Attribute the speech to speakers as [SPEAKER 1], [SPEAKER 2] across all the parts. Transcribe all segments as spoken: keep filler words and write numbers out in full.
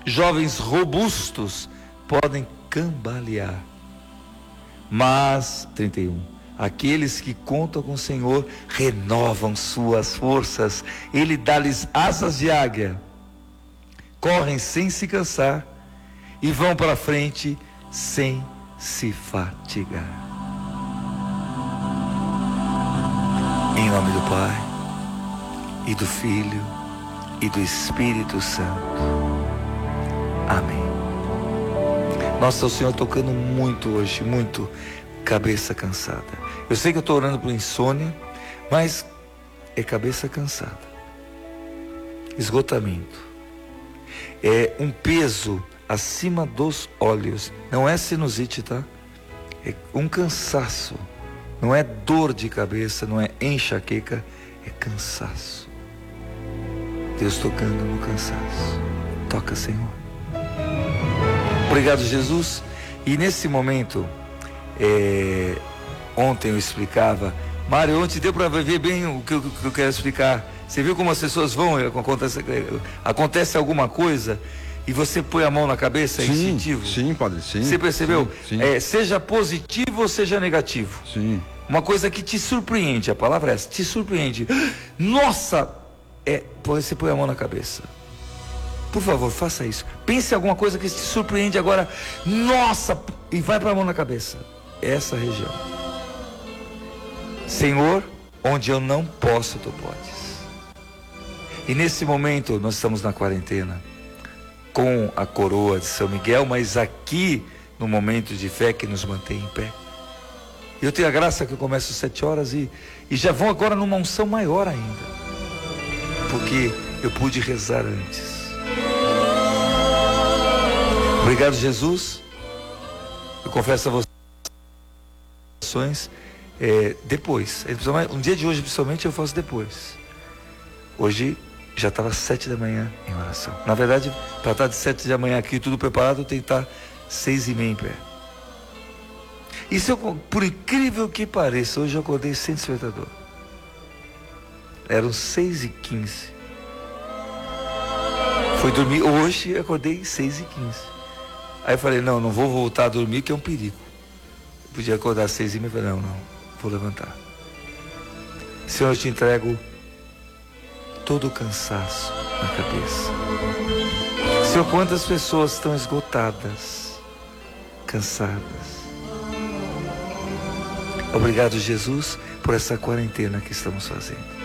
[SPEAKER 1] jovens robustos podem cambalear. Mas, trinta e um, aqueles que contam com o Senhor renovam suas forças. Ele dá-lhes asas de águia, correm sem se cansar e vão para frente sem se fatigar. Em nome do Pai, e do Filho, e do Espírito Santo. Amém. Nossa, o Senhor tocando muito hoje, muito, cabeça cansada. Eu sei que eu estou orando por insônia, mas é cabeça cansada, esgotamento, é um peso acima dos olhos. Não é sinusite, tá? É um cansaço. Não é dor de cabeça, não é enxaqueca, é cansaço. Deus tocando no cansaço. Toca, Senhor. Obrigado, Jesus. E nesse momento, é, ontem eu explicava, Mário, ontem deu para ver bem o que eu, que eu quero explicar. Você viu como as pessoas vão, acontece, acontece alguma coisa e você põe a mão na cabeça, é
[SPEAKER 2] sim,
[SPEAKER 1] instintivo?
[SPEAKER 2] Sim, padre, sim.
[SPEAKER 1] Você percebeu?
[SPEAKER 2] Sim, sim.
[SPEAKER 1] É, seja positivo ou seja negativo.
[SPEAKER 2] Sim.
[SPEAKER 1] Uma coisa que te surpreende, a palavra é essa, te surpreende. Nossa! É, você põe a mão na cabeça. Por favor, faça isso. Pense em alguma coisa que te surpreende agora. Nossa! E vai para a mão na cabeça. Essa região. Senhor, onde eu não posso, tu podes. E nesse momento, nós estamos na quarentena, com a coroa de São Miguel, mas aqui, no momento de fé que nos mantém em pé. Eu tenho a graça que eu começo às sete horas e, e já vão agora numa unção maior ainda. Porque eu pude rezar antes. Obrigado, Jesus. Eu confesso a vocês, é, depois. Um dia de hoje, principalmente, eu faço depois. Hoje já estava às sete da manhã em oração. Na verdade, para estar de sete da manhã aqui, tudo preparado, eu tenho que estar seis e meia em pé. Isso, eu, por incrível que pareça, hoje eu acordei sem despertador. Eram seis e quinze. Fui dormir, hoje eu acordei seis e quinze. Aí eu falei, não, não vou voltar a dormir, que é um perigo. Eu podia acordar às seis e meia, falei, não, não, vou levantar. Senhor, eu te entrego todo o cansaço na cabeça. Senhor, quantas pessoas estão esgotadas, cansadas. Obrigado, Jesus, por essa quarentena que estamos fazendo.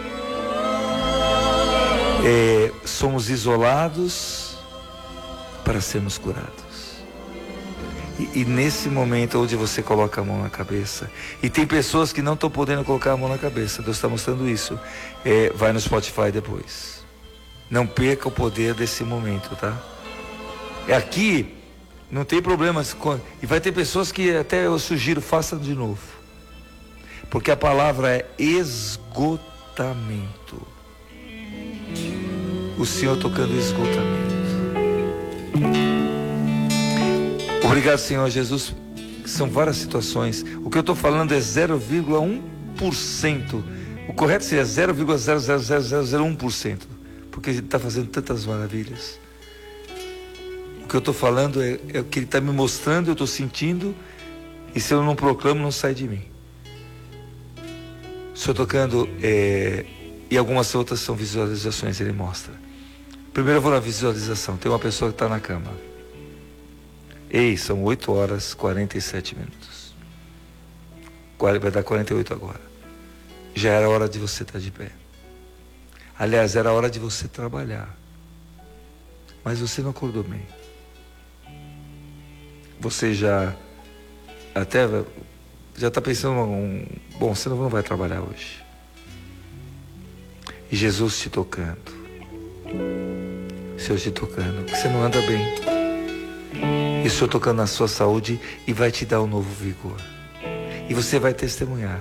[SPEAKER 1] É, somos isolados para sermos curados. E, e nesse momento onde você coloca a mão na cabeça, e tem pessoas que não estão podendo colocar a mão na cabeça, Deus está mostrando isso. É, vai no Spotify depois. Não perca o poder desse momento, tá? É aqui, não tem problema. E vai ter pessoas que até eu sugiro, façam de novo. Porque a palavra é esgotamento. O Senhor tocando esgotamento. Obrigado, Senhor Jesus. São várias situações. O que eu estou falando é zero vírgula um por cento. O correto seria zero vírgula zero zero zero zero zero um por cento. Porque Ele está fazendo tantas maravilhas. O que eu estou falando é, é o que Ele está me mostrando, eu estou sentindo. E se eu não proclamo, não sai de mim. Estou tocando, é, e algumas outras são visualizações, Ele mostra. Primeiro eu vou na visualização. Tem uma pessoa que está na cama. Ei, são oito horas e quarenta e sete minutos. Vai dar quarenta e oito agora. Já era hora de você estar de pé. Aliás, era hora de você trabalhar. Mas você não acordou bem. Você já até já está pensando, um, bom, você não vai trabalhar hoje. E Jesus te tocando. Senhor te tocando, porque você não anda bem. E o Senhor tocando na sua saúde e vai te dar um novo vigor. E você vai testemunhar.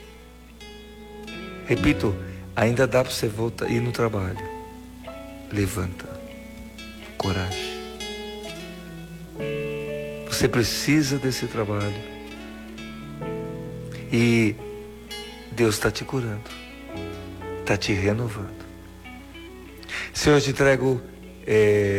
[SPEAKER 1] Repito, ainda dá para você voltar, ir no trabalho. Levanta. Coragem. Você precisa desse trabalho. E Deus está te curando. Está te renovando. Senhor, eu te entrego... É,